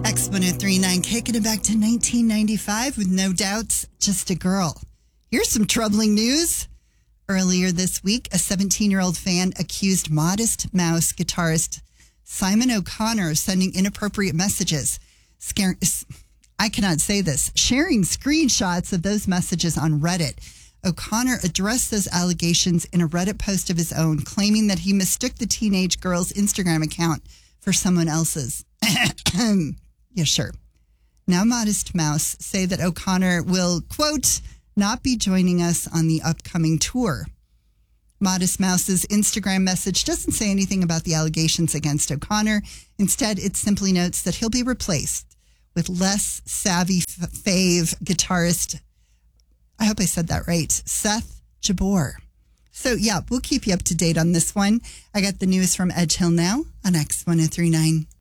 X1039 kicking it back to 1995 with No Doubts, Just a Girl. Here's some troubling news. Earlier this week, a 17-year-old fan accused Modest Mouse guitarist Simon O'Connor of sending inappropriate messages. I cannot say this. Sharing screenshots of those messages on Reddit. O'Connor addressed those allegations in a Reddit post of his own, claiming that he mistook the teenage girl's Instagram account for someone else's. Yeah, sure. Now Modest Mouse say that O'Connor will, quote, not be joining us on the upcoming tour. Modest Mouse's Instagram message doesn't say anything about the allegations against O'Connor. Instead, it simply notes that he'll be replaced with less savvy fave guitarist, I hope I said that right, Seth Jabor. So, yeah, we'll keep you up to date on this one. I got the news from Edge Hill now on X1039.